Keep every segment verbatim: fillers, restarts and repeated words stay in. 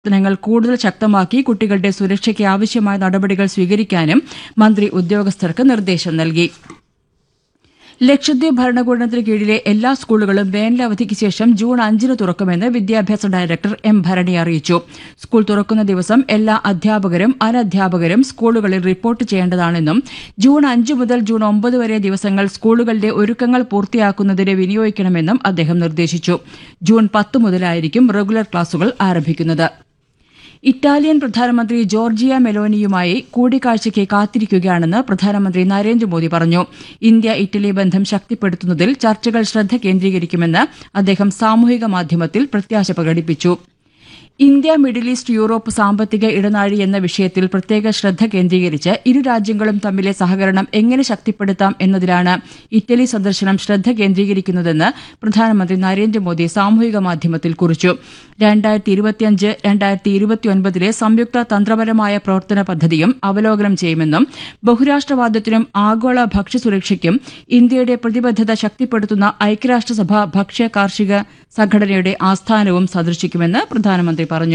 പ്രവർത്തനങ്ങൾ കൂടുതൽ ശക്തമാക്കി കുട്ടികളുടെ സുരക്ഷയ്ക്ക് ആവശ്യമായ നടപടികൾ സ്വീകരിക്കാനും മന്ത്രി ഉദ്യോഗസ്ഥർക്ക് നിർദ്ദേശം നൽകി. ലക്ഷദ്വീപ് ഭരണകൂടത്തിന് കീഴിലെ എല്ലാ സ്കൂളുകളും വേനലവധിക്ക് ശേഷം ജൂൺ അഞ്ചിന് തുറക്കുമെന്ന് വിദ്യാഭ്യാസ ഡയറക്ടർ എം ഭരണി അറിയിച്ചു. സ്കൂൾ തുറക്കുന്ന ദിവസം എല്ലാ അധ്യാപകരും അനധ്യാപകരും സ്കൂളുകളിൽ റിപ്പോർട്ട് ചെയ്യേണ്ടതാണെന്നും ജൂൺ അഞ്ച് മുതൽ ജൂൺ ഒമ്പത് വരെ ദിവസങ്ങൾ സ്കൂളുകളുടെ ഒരുക്കങ്ങൾ പൂർത്തിയാക്കുന്നതിന് വിനിയോഗിക്കണമെന്നും അദ്ദേഹം നിർദ്ദേശിച്ചു. ജൂൺ പത്ത് മുതലായിരിക്കും റെഗുലർ ക്ലാസുകൾ ആരംഭിക്കുന്നത്. ഇറ്റാലിയൻ പ്രധാനമന്ത്രി ജോർജിയ മെലോനിയുമായി കൂടിക്കാഴ്ചയ്ക്ക് കാത്തിരിക്കുകയാണെന്ന് പ്രധാനമന്ത്രി നരേന്ദ്രമോദി പറഞ്ഞു. ഇന്ത്യ ഇറ്റലി ബന്ധം ശക്തിപ്പെടുത്തുന്നതിൽ ചർച്ചകൾ ശ്രദ്ധ കേന്ദ്രീകരിക്കുമെന്ന് അദ്ദേഹം സാമൂഹിക മാധ്യമത്തിൽ പ്രത്യാശ പ്രകടിപ്പിച്ചു. ഇന്ത്യ മിഡിൽ ഈസ്റ്റ് യൂറോപ്പ് സാമ്പത്തിക ഇടനാഴി എന്ന വിഷയത്തിൽ പ്രത്യേക ശ്രദ്ധ കേന്ദ്രീകരിച്ച് ഇരു രാജ്യങ്ങളും തമ്മിലെ സഹകരണം എങ്ങനെ ശക്തിപ്പെടുത്താം എന്നതിലാണ് ഇറ്റലി സന്ദർശനം ശ്രദ്ധ കേന്ദ്രീകരിക്കുന്നതെന്ന് പ്രധാനമന്ത്രി നരേന്ദ്രമോദി സാമൂഹിക മാധ്യമത്തിൽ കുറിച്ചു. രണ്ടായിരത്തി ഇരുപത്തിയഞ്ച് രണ്ടായിരത്തി ഇരുപത്തിയൊൻപതിലെ സംയുക്ത തന്ത്രപരമായ പ്രവർത്തന പദ്ധതിയും അവലോകനം ചെയ്യുമെന്നും ബഹുരാഷ്ട്രവാദത്തിനും ആഗോള ഭക്ഷ്യസുരക്ഷയ്ക്കും ഇന്ത്യയുടെ പ്രതിബദ്ധത ശക്തിപ്പെടുത്തുന്ന ഐക്യരാഷ്ട്രസഭ ഭക്ഷ്യ കാർഷിക സംഘടനയുടെ ആസ്ഥാനവും സന്ദർശിക്കുമെന്ന് പ്രധാനമന്ത്രി പറഞ്ഞു.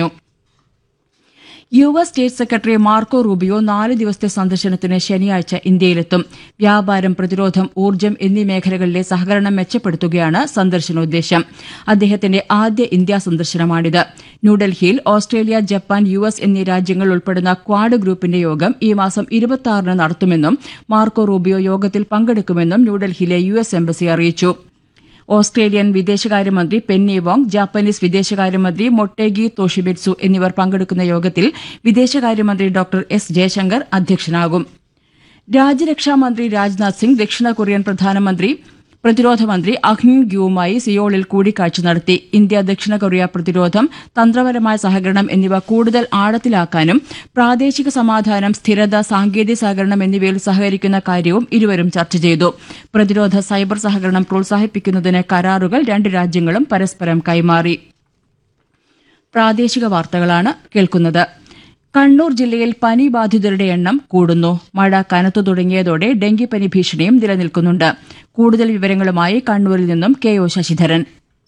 U S state secretary Marco Rubio നാല് ദിവസത്തെ സന്ദർശനത്തിന് ശനിയാഴ്ച ഇന്ത്യയിലെത്തും. വ്യാപാരം, പ്രതിരോധം, ഊർജ്ജം എന്നീ മേഖലകളിലെ സഹകരണം മെച്ചപ്പെടുത്തുകയാണ് സന്ദർശനോദ്ദേശം. അദ്ദേഹത്തിന്റെ ആദ്യ ഇന്ത്യാ സന്ദർശനമാണിത്. ന്യൂഡൽഹിയിൽ ഓസ്ട്രേലിയ, ജപ്പാൻ, യു എസ് എന്നീ രാജ്യങ്ങൾ ഉൾപ്പെടുന്ന ക്വാഡ് ഗ്രൂപ്പിന്റെ യോഗം ഈ മാസം ഇരുപത്തിയാറിന് നടത്തുമെന്നും മാർക്കോ റൂബിയോ യോഗത്തിൽ പങ്കെടുക്കുമെന്നും ന്യൂഡൽഹിയിലെ യു എസ് എംബസി അറിയിച്ചു. ഓസ്ട്രേലിയൻ വിദേശകാര്യമന്ത്രി പെന്നി വോങ്, ജാപ്പനീസ് വിദേശകാര്യമന്ത്രി മൊട്ടേഗി തോഷിമിറ്റ്സു എന്നിവർ പങ്കെടുക്കുന്ന യോഗത്തിൽ വിദേശകാര്യമന്ത്രി ഡോക്ടർ എസ് ജയശങ്കർ അധ്യക്ഷനാകും. രാജ്യരക്ഷാമന്ത്രി രാജ്നാഥ് സിംഗ് ദക്ഷിണ കൊറിയൻ പ്രധാനമന്ത്രി പ്രതിരോധ മന്ത്രി അഹ്ൻ ഗ്യുവുമായി സിയോളിൽ കൂടിക്കാഴ്ച നടത്തി. ഇന്ത്യ ദക്ഷിണ കൊറിയ പ്രതിരോധം, തന്ത്രപരമായ സഹകരണം എന്നിവ കൂടുതൽ ആഴത്തിലാക്കാനും പ്രാദേശിക സമാധാനം, സ്ഥിരത, സാങ്കേതിക സഹകരണം എന്നിവയിൽ സഹകരിക്കുന്ന കാര്യവും ഇരുവരും ചർച്ച ചെയ്തു. പ്രതിരോധ സൈബർ സഹകരണം പ്രോത്സാഹിപ്പിക്കുന്നതിന് കരാറുകൾ രണ്ട് രാജ്യങ്ങളും പരസ്പരം കൈമാറി. പ്രാദേശിക വാർത്തകളാണ് കേൾക്കുന്നത്. കണ്ണൂർ ജില്ലയിൽ പനി ബാധിതരുടെ എണ്ണം കൂടുന്നു. മഴ കനത്തു തുടങ്ങിയതോടെ ഡെങ്കിപ്പനി ഭീഷണിയും നിലനിൽക്കുന്നുണ്ട്. കൂടുതൽ വിവരങ്ങളുമായി കണ്ണൂരിൽ നിന്നും കെ ഒ ശശിധരൻ.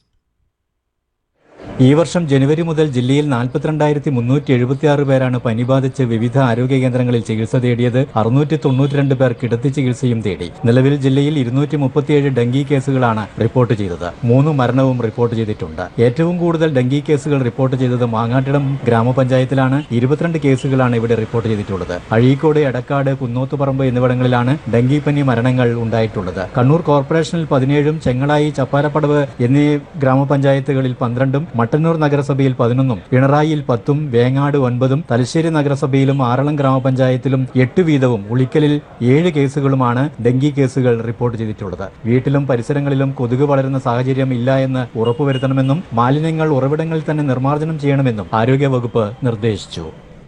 ഈ വർഷം ജനുവരി മുതൽ ജില്ലയിൽ നാൽപ്പത്തിരണ്ടായിരത്തി മുന്നൂറ്റി എഴുപത്തിയാറ് പേരാണ് പനി ബാധിച്ച് വിവിധ ആരോഗ്യ കേന്ദ്രങ്ങളിൽ ചികിത്സ തേടിയത്. അറുന്നൂറ്റി തൊണ്ണൂറ്റിരണ്ട് പേർ കിടത്തി ചികിത്സയും തേടി. നിലവിൽ ജില്ലയിൽ ഇരുന്നൂറ്റി മുപ്പത്തിയേഴ് ഡെങ്കി കേസുകളാണ് റിപ്പോർട്ട് ചെയ്തത്. മൂന്ന് മരണവും റിപ്പോർട്ട് ചെയ്തിട്ടുണ്ട്. ഏറ്റവും കൂടുതൽ ഡെങ്കി കേസുകൾ റിപ്പോർട്ട് ചെയ്തത് മാങ്ങാട്ടിടം ഗ്രാമപഞ്ചായത്തിലാണ്. ഇരുപത്തിരണ്ട് കേസുകളാണ് ഇവിടെ റിപ്പോർട്ട് ചെയ്തിട്ടുള്ളത്. അഴീക്കോട്, എടക്കാട്, കുന്നോത്തുപറമ്പ് എന്നിവിടങ്ങളിലാണ് ഡെങ്കിപ്പനി മരണങ്ങൾ ഉണ്ടായിട്ടുള്ളത്. കണ്ണൂർ കോർപ്പറേഷനിൽ പതിനേഴും ചെങ്ങളായി, ചപ്പാരപ്പടവ് എന്നീ ഗ്രാമപഞ്ചായത്തുകളിൽ പന്ത്രണ്ടും മട്ടന്നൂർ നഗരസഭയിൽ പതിനൊന്നും പിണറായിയിൽ പത്തും വേങ്ങാട് ഒൻപതും തലശ്ശേരി നഗരസഭയിലും ആറളം ഗ്രാമപഞ്ചായത്തിലും എട്ട് വീതവും ഉളിക്കലിൽ ഏഴ് കേസുകളുമാണ് ഡെങ്കി കേസുകൾ റിപ്പോർട്ട് ചെയ്തിട്ടുള്ളത്. വീട്ടിലും പരിസരങ്ങളിലും കൊതുക് വളരുന്ന സാഹചര്യം ഇല്ല എന്ന് ഉറപ്പുവരുത്തണമെന്നും മാലിന്യങ്ങൾ ഉറവിടങ്ങളിൽ തന്നെ നിർമ്മാർജ്ജനം ചെയ്യണമെന്നും ആരോഗ്യവകുപ്പ് നിർദ്ദേശിച്ചു.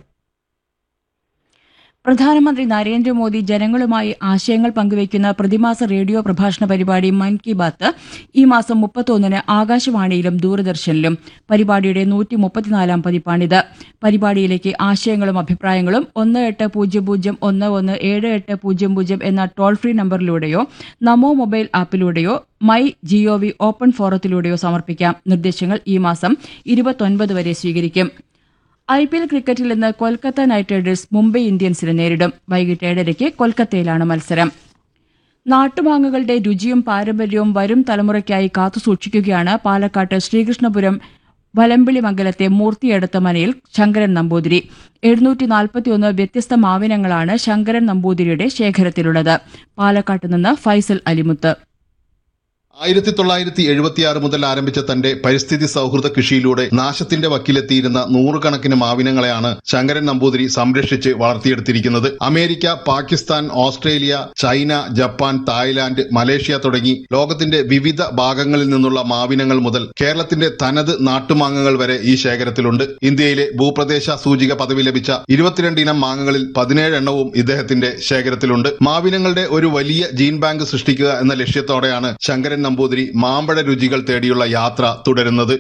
പ്രധാനമന്ത്രി നരേന്ദ്രമോദി ജനങ്ങളുമായി ആശയങ്ങൾ പങ്കുവയ്ക്കുന്ന പ്രതിമാസ റേഡിയോ പ്രഭാഷണ പരിപാടി മൻ കി ബാത്ത് ഈ മാസം മുപ്പത്തൊന്നിന് ആകാശവാണിയിലും ദൂരദർശനിലും. പരിപാടിയുടെ നൂറ്റി മുപ്പത്തിനാലാം പതിപ്പാണിത്. പരിപാടിയിലേക്ക് ആശയങ്ങളും അഭിപ്രായങ്ങളും ഒന്ന് എട്ട് പൂജ്യം പൂജ്യം ഒന്ന് ഒന്ന് ഏഴ് എട്ട് പൂജ്യം പൂജ്യം എന്ന toll free നമ്പറിലൂടെയോ Namo mobile ആപ്പിലൂടെയോ my G O V open ഫോറത്തിലൂടെയോ സമർപ്പിക്കാം. നിർദ്ദേശങ്ങൾ ഈ മാസം ഇരുപത്തൊൻപത് വരെ സ്വീകരിക്കും. ഐ പി എൽ ക്രിക്കറ്റിൽ ഇന്ന് കൊൽക്കത്ത നൈറ്റ് റൈഡേഴ്സ് മുംബൈ ഇന്ത്യൻസിനെ നേരിടും. വൈകിട്ട് ഏഴരയ്ക്ക് കൊൽക്കത്തയിലാണ് മത്സരം. നാട്ടുമാങ്ങകളുടെ രുചിയും പാരമ്പര്യവും വരും തലമുറയ്ക്കായി കാത്തുസൂക്ഷിക്കുകയാണ് പാലക്കാട്ട് ശ്രീകൃഷ്ണപുരം വലമ്പിളി മംഗലത്തെ മൂർത്തിയെടുത്ത മനയിൽ ശങ്കരൻ നമ്പൂതിരി. എഴുന്നൂറ്റി നാൽപ്പത്തിയൊന്ന് വ്യത്യസ്ത മാവിനങ്ങളാണ് ശങ്കരൻ നമ്പൂതിരിയുടെ ശേഖരത്തിലുള്ളത്. പാലക്കാട്ട് നിന്ന് ഫൈസൽ അലിമുത്ത്. ആയിരത്തി തൊള്ളായിരത്തി എഴുപത്തിയാറ് മുതൽ ആരംഭിച്ച തന്റെ പരിസ്ഥിതി സൗഹൃദ കൃഷിയിലൂടെ നാശത്തിന്റെ വക്കിലെത്തിയിരുന്ന നൂറുകണക്കിന് മാവിനങ്ങളെയാണ് ശങ്കരൻ നമ്പൂതിരി സംരക്ഷിച്ച് വളർത്തിയെടുത്തിരിക്കുന്നത്. America, Pakistan, Australia, China, Japan, Thailand, Malaysia തുടങ്ങി ലോകത്തിന്റെ വിവിധ ഭാഗങ്ങളിൽ നിന്നുള്ള മാവിനങ്ങൾ മുതൽ കേരളത്തിന്റെ തനത് നാട്ടുമാങ്ങകൾ വരെ ഈ ശേഖരത്തിലുണ്ട്. ഇന്ത്യയിലെ ഭൂപ്രദേശ സൂചിക പദവി ലഭിച്ച ഇരുപത്തിരണ്ട് ഇനം മാങ്ങകളിൽ പതിനേഴ് എണ്ണവും ഇദ്ദേഹത്തിന്റെ ശേഖരത്തിലുണ്ട്. മാവിനങ്ങളുടെ ഒരു വലിയ ജീൻ ബാങ്ക് സൃഷ്ടിക്കുക എന്ന ലക്ഷ്യത്തോടെയാണ് ശങ്കരൻ നമ്പൂതിരി മാമ്പഴ രുചികൾ തേടിയുള്ള യാത്ര തുടരുന്നത്.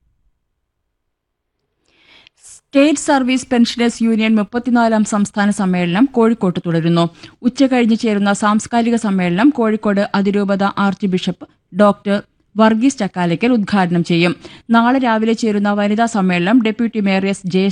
സ്റ്റേറ്റ് സർവീസ് പെൻഷനേഴ്സ് യൂണിയൻ മുപ്പത്തിനാലാം സംസ്ഥാന സമ്മേളനം കോഴിക്കോട്ട് തുടരുന്നു. ഉച്ചകഴിഞ്ഞ് ചേരുന്ന സാംസ്കാരിക സമ്മേളനം കോഴിക്കോട് അതിരൂപത arch bishop doctor Varghese Chakkalakkal ഉദ്ഘാടനം ചെയ്യും. നാളെ രാവിലെ ചേരുന്ന വനിതാ സമ്മേളനം ഡെപ്യൂട്ടി മേയർ എസ് ജയശ്രീ